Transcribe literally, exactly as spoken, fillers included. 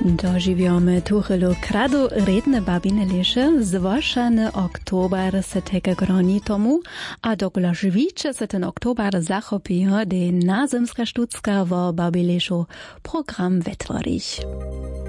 Doživjome tuchelu kradu redne babine leše, zvošan oktober se tega groni tomu, a dokula živiče se ten oktober zachopijo, de nazemska študska v babilešu program vetvoriš.